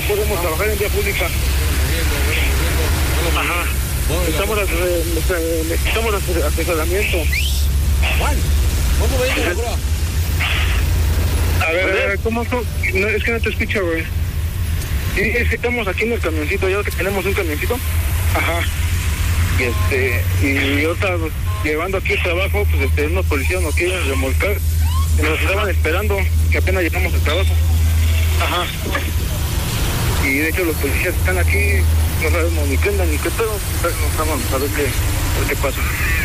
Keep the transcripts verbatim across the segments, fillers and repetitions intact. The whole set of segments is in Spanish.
podemos trabajar en vía pública. Ajá. Necesitamos, eh, necesitamos asesoramiento. Juan, ¿cómo ves la grúa? A ver, a ver, ¿cómo? No, es que no te escucho, güey. Sí, es que estamos aquí en el camioncito, ya que tenemos un camioncito. Ajá. Y este, y ahorita llevando aquí el trabajo, pues este, unos policías nos quieren remolcar. Y nos estaban esperando, que apenas llegamos al trabajo. Ajá. Y de hecho los policías están aquí, no sabemos ni qué onda ni qué todo, no sabemos a ver qué, a ver qué pasa.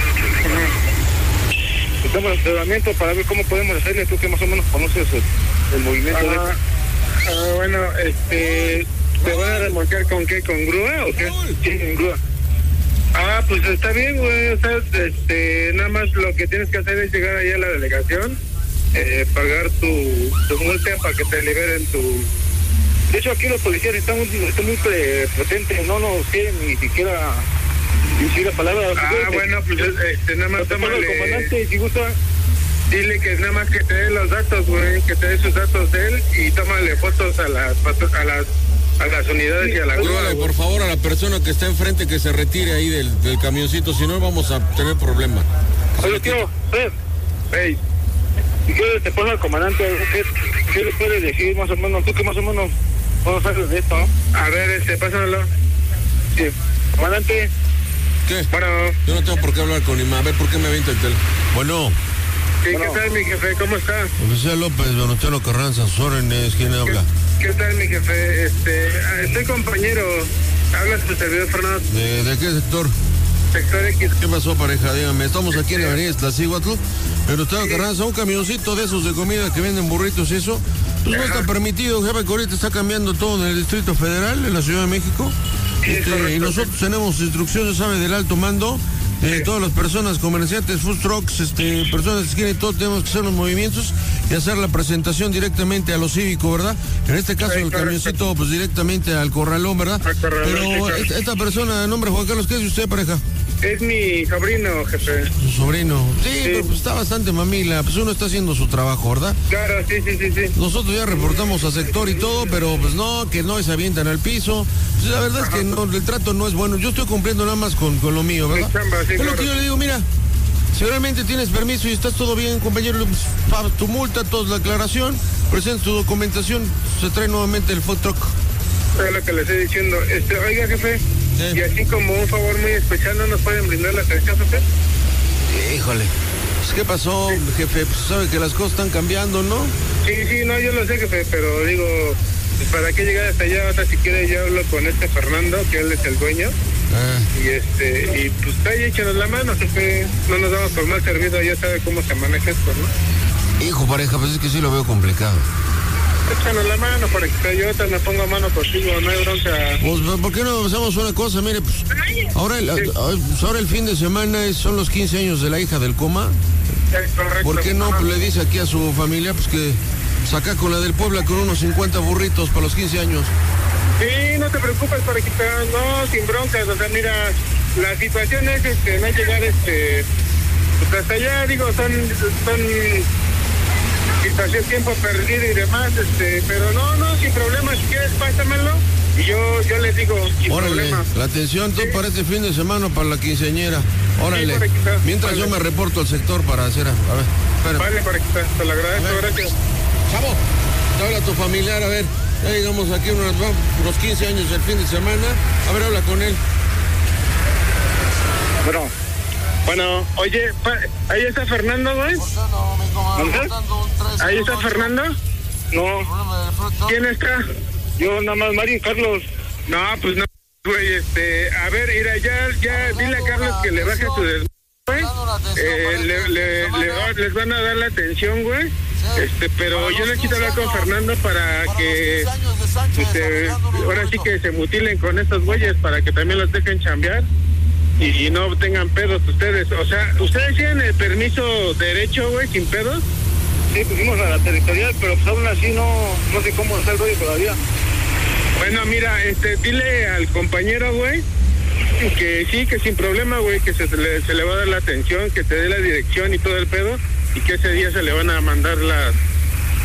Ajá. Estamos en entrenamiento para ver cómo podemos hacerle, tú que más o menos conoces el, el movimiento. Ah, de... ah, bueno, este, ¿te van a remolcar con qué? ¿Con grúa o qué? Sí, con grúa. Ah, pues está bien, güey, o sea, este, nada más lo que tienes que hacer es llegar allá a la delegación, eh, pagar tu, tu multa para que te liberen tu... De hecho, aquí los policías están muy, están muy prepotentes, no nos quieren ni siquiera decir la palabra. Ah, si bueno, pues este, nada más tómale... comandante, si gusta... Dile que nada más que te dé los datos, güey, que te dé sus datos de él y tómale fotos a las... a las a las unidades y a la grúa. Dígale, por favor, a la persona que está enfrente que se retire ahí del, del camioncito, si no vamos a tener problemas. Oye, tío, ven. Hey, si quieres te pongo al comandante, ¿qué, ¿qué le puedes decir más o menos? Tú que más o menos no sabes de esto, ¿no? A ver, este, pásamelo. Sí, comandante. ¿Qué? Bueno. Yo no tengo por qué hablar con Ima, a ver por qué me avienta el teléfono. Bueno. Sí, bueno. ¿Qué tal, mi jefe? ¿Cómo está? Oficial López, Venustiano Carranza, sus órdenes, ¿quién habla? ¿Qué tal, mi jefe? Este, estoy compañero. Habla su servidor Fernando. ¿De, ¿De qué sector? Sector X. ¿Qué pasó, pareja? Dígame, estamos aquí en la avenida Iztaccíhuatl, Venustiano sí. Carranza, un camioncito de esos de comida que venden burritos y eso. Pues no está permitido, jefe, que ahorita está cambiando todo en el Distrito Federal, en la Ciudad de México. Sí, este, y nosotros tenemos instrucciones, ¿sabe? Del alto mando. Eh, sí. Todas las personas, comerciantes, food trucks, este, personas que quieren todo, tenemos que hacer los movimientos y hacer la presentación directamente a lo cívico, ¿verdad? En este caso sí, el correcto. Camioncito, pues directamente al corralón, ¿verdad? Al corralón, pero sí, esta, esta persona, de nombre Juan Carlos, ¿qué es usted, pareja? Es mi sobrino, jefe. ¿Su sobrino? Sí, sí. Pero pues está bastante mamila, pues uno está haciendo su trabajo, ¿verdad? Claro, sí, sí, sí, sí. Nosotros ya reportamos a sector y todo, pero pues no, que no se avientan al piso. Pues la verdad Ajá. es que no, el trato no es bueno. Yo estoy cumpliendo nada más con, con lo mío, ¿verdad? Chamba, sí, pero claro. Lo que yo le digo, mira, si realmente tienes permiso y estás todo bien, compañero, pues, tu multa, toda la aclaración, presenta tu documentación, se trae nuevamente el food truck. Es lo que le estoy diciendo. Este, oiga, jefe, sí. Y así como un favor muy especial, ¿no nos pueden brindar la atención, jefe? Híjole, pues, ¿qué pasó, sí. jefe? Pues sabe que las cosas están cambiando, ¿no? Sí, sí, no, yo lo sé, jefe, pero digo, pues, ¿para qué llegar hasta allá? O sea, si quiere yo hablo con este Fernando, que él es el dueño. Ah. Y este, y pues ahí échenos la mano, jefe. No nos damos por mal servido, ya sabe cómo se maneja esto, ¿no? Hijo, pareja, pues es que sí lo veo complicado. Échanos la mano, para que yo ahorita me pongo a mano contigo, no hay bronca. Pues, ¿por qué no hacemos una cosa? Mire, pues, ahora el, sí. pues ahora el fin de semana es, son los quince años de la hija del coma. Es correcto. ¿Por qué no pues, le dice aquí a su familia, pues que saca con la del Puebla con unos cincuenta burritos para los quince años? Sí, no te preocupes, parejita, no, sin broncas, o sea, mira, la situación es, este, no llegar, este, pues hasta allá, digo, son, son situación, tiempo perdido y demás, este, pero no, no, sin problema, si quieres, pásamelo, y yo, yo les digo, sin Órale, problema. La atención, todo sí. Para este fin de semana, para la quinceañera, órale, sí, mientras vale. Yo me reporto al sector para hacer, a, a ver, espera. Vale, parejita, te lo agradezco, gracias. Chavo, habla a tu familiar, a ver. Ya llegamos aquí unos, unos quince años el fin de semana. A ver, habla con él. Bueno, bueno, oye, ¿ahí está Fernando, güey? ¿Dónde? ¿Ahí está Fernando? No. ¿Quién está? Yo nada más, Mario Carlos. No, pues no, güey, este, a ver, mira, ya, ya, dile a Carlos que le baje su des... güey. Eh, le, le, le va, les van a dar la atención, güey. Este, pero yo necesito hablar con Fernando para que este, ahora sí que se mutilen con estos güeyes para que también los dejen chambear y, y no tengan pedos ustedes. O sea, ¿ustedes tienen el permiso derecho, güey, sin pedos? Sí, pusimos a la territorial, pero pues aún así no, no sé cómo está el rollo todavía. Bueno, mira, este, dile al compañero, güey, que sí, que sin problema, güey, que se le, se le va a dar la atención, que te dé la dirección y todo el pedo, y que ese día se le van a mandar las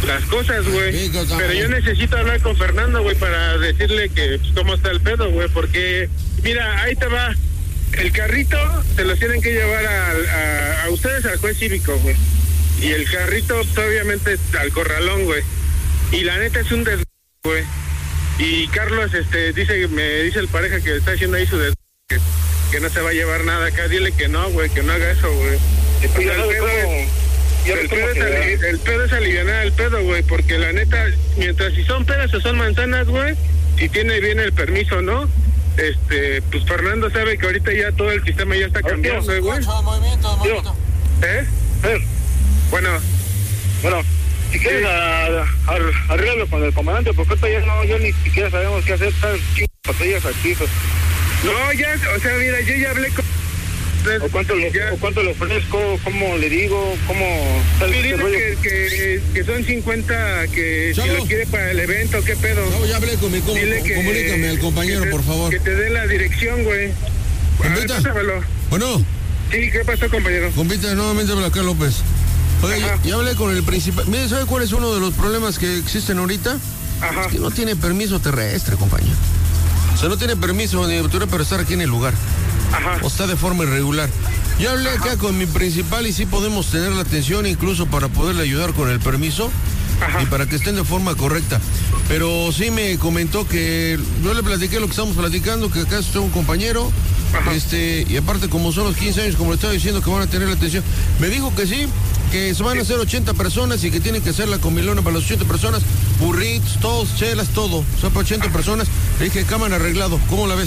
las cosas, güey. Pero yo necesito hablar con Fernando, güey, para decirle que pues, cómo está el pedo, güey, porque, mira, ahí te va. El carrito se los tienen que llevar a, a, a ustedes al juez cívico, güey. Y el carrito, pues, obviamente, al corralón, güey. Y la neta es un des... güey. Y Carlos, este, dice, me dice el pareja que está haciendo ahí su des... que, que no se va a llevar nada acá. Dile que no, güey, que no haga eso, güey. O sea, el pedo es... El pedo, es ali- el pedo es alivianar el pedo, güey, porque la neta, mientras si son peras o son manzanas, güey, si tiene bien el permiso, ¿no? Este, pues Fernando sabe que ahorita ya todo el sistema ya está cambiando, güey. Movimiento, movimiento. ¿Eh? ¿Eh? Bueno, Bueno, si quieres a, a, arreglarlo con el comandante, porque ahorita ya no, yo ni siquiera sabemos qué hacer, están chingos batallas aquí. Pues. no, ya, o sea, mira, yo ya hablé con... ¿O cuánto, le, ya, o cuánto le ofrezco? ¿Cómo le digo? ¿Cómo sale dile este rollo? que, que, que son cincuenta, que Chavo. si lo quiere para el evento, ¿qué pedo? No, ya hablé con mi com- Dile que, comunícame al compañero, que te, por favor. Que te dé la dirección, güey. A ver, ¿Compita? pásamelo. Bueno, Sí, ¿qué pasó, compañero? compita, nuevamente habla acá López. Oye, ya, Ajá. ya hablé con el principal. Mire, ¿sabe cuál es uno de los problemas que existen ahorita? Ajá. Es que no tiene permiso terrestre, compañero. O sea, no tiene permiso ni autoridad para estar aquí en el lugar. Ajá. O está de forma irregular. Yo hablé acá con mi principal y sí podemos tener la atención incluso para poderle ayudar con el permiso. Ajá. Y para que estén de forma correcta. Pero sí me comentó que yo le platiqué lo que estamos platicando, que acá está un compañero. Ajá. Este, y aparte como son los quince años, como le estaba diciendo, que van a tener la atención. Me dijo que sí, que se van a hacer ochenta personas y que tienen que hacer la comilona para las ochenta personas, burritos, todos, chelas, todo. O sea, para ochenta personas. Le dije, cámara arreglado, ¿cómo la ves?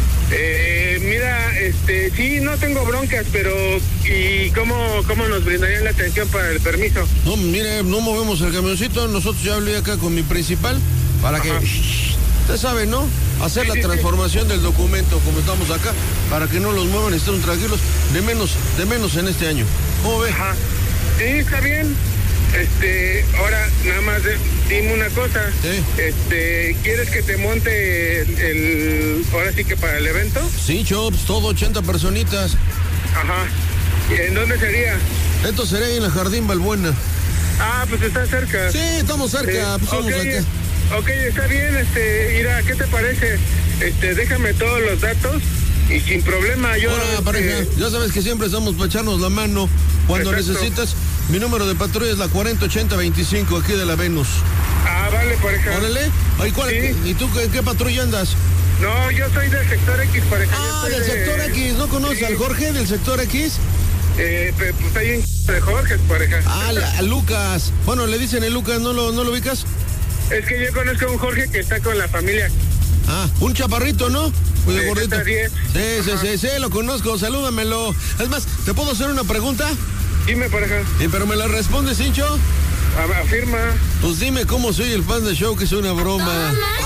Eh, mira, este, sí, no tengo broncas, pero ¿y cómo, cómo nos brindarían la atención para el permiso? No, mire, no movemos el camioncito, nosotros ya hablé acá con mi principal para que, Ajá. usted sabe, ¿no? Hacer Sí, la sí, sí. transformación del documento como estamos acá, para que no los muevan, estén tranquilos, de menos, de menos en este año. ¿Cómo ve? Ajá. Sí, está bien. Este, ahora nada más de- dime una cosa. Sí. Este, ¿quieres que te monte el, el- ahora sí que para el evento? Sí, Chops, todo ochenta personitas. Ajá. ¿Y en dónde sería? Esto sería ahí en la Jardín Balbuena. Ah, pues está cerca. Sí, estamos cerca, Eh, pues somos ok, acá. ok, está bien, este, mira, ¿qué te parece? Este, déjame todos los datos y sin problema yo... Ahora, este, pareja, ya sabes que siempre estamos para echarnos la mano cuando Exacto. necesitas. Mi número de patrulla es la cuarenta ochenta veinticinco, aquí de la Venus. Ah, vale, pareja. Órale. Ay, ¿cuál? Sí. ¿Y tú en qué patrulla andas? No, yo soy del sector X, pareja. Yo Ah, soy del de- sector X. ¿No conoces Sí. al Jorge del sector X? Eh, pe- pues hay un de Jorge, pareja. Ah, la- a Lucas. Bueno, le dicen el Lucas, ¿no lo, no lo ubicas? Es que yo conozco a un Jorge que está con la familia. Ah, un chaparrito, ¿no? Muy de De gordito. Z diez. Sí, sí, Ajá. sí, sí, lo conozco, salúdamelo. Es más, ¿te puedo hacer una pregunta? Dime, pareja. Eh, pero me la respondes, Hincho. A- Afirma. Pues dime cómo soy el fan de show, que es una broma.